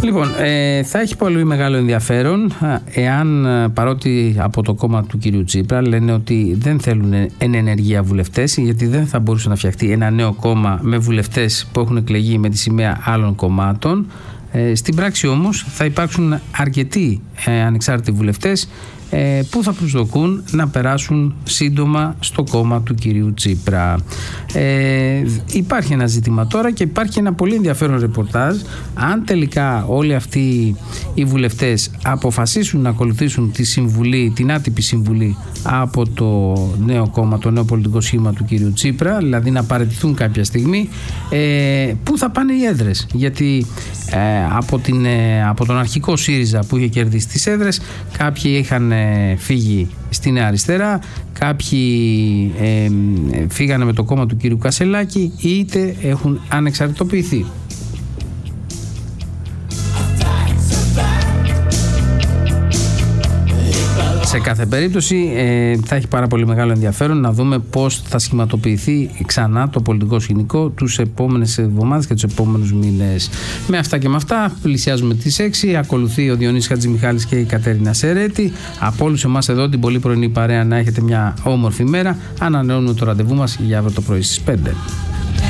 Λοιπόν, θα έχει πολύ μεγάλο ενδιαφέρον εάν, παρότι από το κόμμα του κυρίου Τσίπρα λένε ότι δεν θέλουν εν ενεργεία βουλευτές, γιατί δεν θα μπορούσε να φτιαχτεί ένα νέο κόμμα με βουλευτές που έχουν εκλεγεί με τη σημαία άλλων κομμάτων. Στην πράξη όμως θα υπάρξουν αρκετοί ανεξάρτητοι βουλευτές που θα προσδοκούν να περάσουν σύντομα στο κόμμα του κυρίου Τσίπρα. Υπάρχει ένα ζήτημα τώρα και υπάρχει ένα πολύ ενδιαφέρον ρεπορτάζ. Αν τελικά όλοι αυτοί οι βουλευτές αποφασίσουν να ακολουθήσουν τη συμβουλή, την άτυπη συμβουλή από το νέο κόμμα, το νέο πολιτικό σχήμα του κυρίου Τσίπρα, δηλαδή να παραιτηθούν κάποια στιγμή, πού θα πάνε οι έδρες? Γιατί από τον αρχικό ΣΥΡΙΖΑ που είχε κερδίσει τις έδρες, κάποιοι είχαν φύγει στη Νέα Αριστερά, κάποιοι φύγανε με το κόμμα του κύριου Κασελάκη, είτε έχουν ανεξαρτητοποιηθεί. Σε κάθε περίπτωση θα έχει πάρα πολύ μεγάλο ενδιαφέρον να δούμε πώς θα σχηματοποιηθεί ξανά το πολιτικό σκηνικό τους επόμενες εβδομάδες και τους επόμενους μήνες. Με αυτά και με αυτά πλησιάζουμε τις 6. Ακολουθεί ο Διονύσης Χατζημιχάλης και η Κατέρινα Σερέτη. Από όλους εμάς εδώ την πολύ πρωινή παρέα να έχετε μια όμορφη μέρα. Ανανεώνουμε το ραντεβού μας για αύριο το πρωί στις 5.